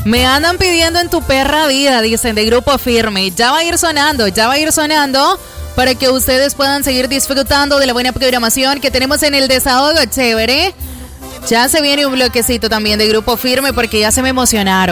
Me andan pidiendo en tu perra vida, dicen, de Grupo Firme. Ya va a ir sonando para que ustedes puedan seguir disfrutando de la buena programación que tenemos en el Desahogo Chévere. Ya se viene un bloquecito también de Grupo Firme porque ya se me emocionaron.